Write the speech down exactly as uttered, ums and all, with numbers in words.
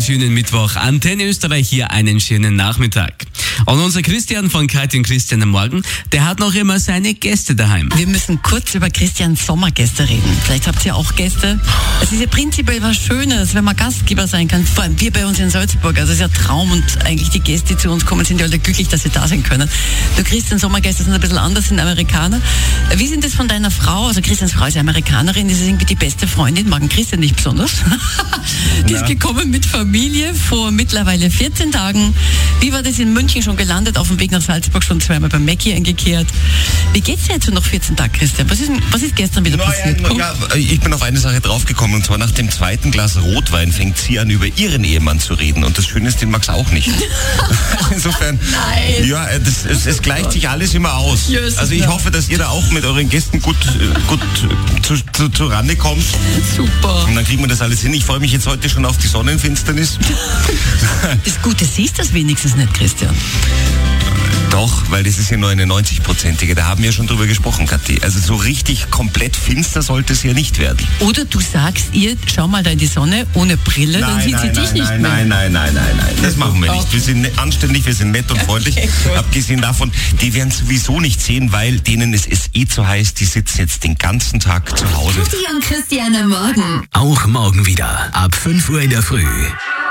schönen Mittwoch. Antenne Österreich hier, einen schönen Nachmittag. Und unser Christian von Kathi und Christian am Morgen, der hat noch immer seine Gäste daheim. Wir müssen kurz über Christians Sommergäste reden. Vielleicht habt ihr auch Gäste. Es ist ja prinzipiell was Schönes, wenn man Gastgeber sein kann. Vor allem wir bei uns in Salzburg. Also es ist ja Traum und eigentlich die Gäste, die zu uns kommen, sind ja alle glücklich, dass sie da sein können. Du, Christian, Sommergäste sind ein bisschen anders, sind Amerikaner. Wie sind das von deiner Frau? Also Christians Frau ist ja Amerikanerin, das ist irgendwie die beste Freundin, mag Christian nicht besonders. Die ist gekommen mit Familie vor mittlerweile vierzehn Tagen. Wie war das in München schon gelandet, auf dem Weg nach Salzburg schon zweimal beim Mackie eingekehrt? Wie geht's dir jetzt so noch vierzehn Tage, Christian? Was ist, was ist gestern wieder naja, passiert? Ja, ich bin auf eine Sache draufgekommen, und zwar nach dem zweiten Glas Rotwein fängt sie an, über ihren Ehemann zu reden, und das Schöne ist, den mag's auch nicht. Insofern, Nein. ja, das, es, es gleicht sich alles immer aus. Yes, also ich ja. hoffe, dass ihr da auch mit euren Gästen gut, gut zu, zu, zu Rande kommt. Super. Und dann kriegen wir das alles hin. Ich freue mich jetzt heute schon auf die Sonnenfinsternis. Das Gute, siehst das wenigstens nicht, Christian. Doch, weil das ist ja nur eine neunzig-prozentige. Da haben wir schon drüber gesprochen, Kathi. Also so richtig komplett finster sollte es ja nicht werden. Oder du sagst ihr, schau mal da in die Sonne, ohne Brille, dann sieht sie dich nicht nein, mehr. Nein, nein, nein, nein, nein. Das machen wir nicht. Okay. Wir sind ne- anständig, wir sind nett und freundlich. Okay, gut. Abgesehen davon, die werden sowieso nicht sehen, weil denen ist es eh zu heiß. Die sitzen jetzt den ganzen Tag zu Hause. Kathi und Christian am Morgen. Auch morgen wieder ab fünf Uhr in der Früh.